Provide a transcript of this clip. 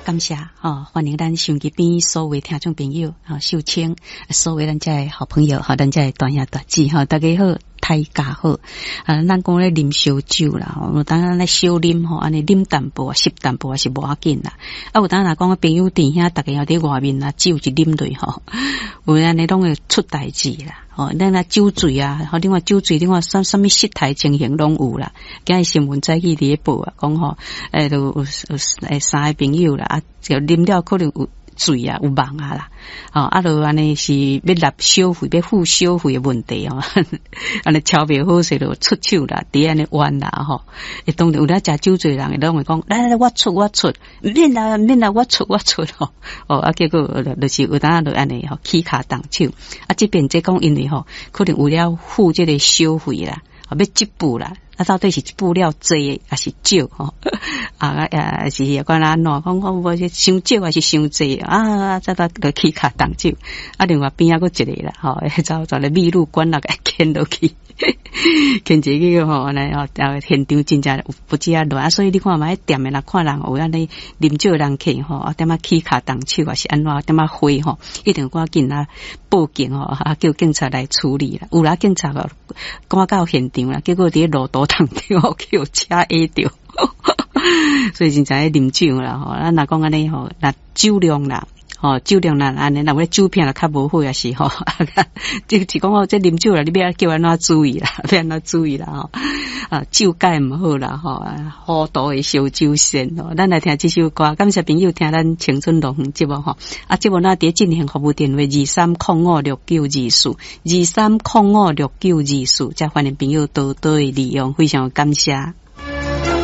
感谢欢迎咱收机边所有听众朋友秀清，所有咱这好朋友咱这大兄大姐大家好，大家好咱讲咧啉烧酒啦，有当咱咧小啉安尼啉淡薄吸淡薄是无要紧啦。有当若讲朋友弟兄大家有伫外面酒一啉落有安尼拢会出代志啦。咱那酒醉啊，另外酒醉另外什么失态情形拢有啦。今日新闻早起伫报啊，讲都有三个朋友啦，就啉了可能有醉啊，有梦啊啦，就安尼是要纳小费，要付小费的问题安尼超袂好势就出手啦，伫安尼冤啦当然有咧食酒醉人，拢会讲来，我出，免啦，我出结果就是有当就安尼起骹动手这边这讲因为可能为了付这个小费啦，要积步啦。到底是布料济还是少是也管安怎讲我是伤少还是伤济再到就起骹动手另外边还佫一个啦走咧秘鲁馆那个牵落去牵一个安尼现场真正不止乱所以你看嘛店的若看人有安尼啉酒人客点起骹动手还是安怎点挥一定赶紧报警叫警察来处理啦。有啦警察赶到现场啦，结果伫路途当中叫车压着所以真正啉酒啦咱若讲安尼若酒量啦酒量啦安尼若要酒品啦较无好也是就是讲这啉酒啦，你要叫安怎注意啦，要安怎注意啦酒戒毋好啦好多的烧酒线咱来听这首歌，感谢朋友听咱青春乐园节目节目那伫进行服务电话23056924 23056924，再欢迎朋友多多利用，非常感谢。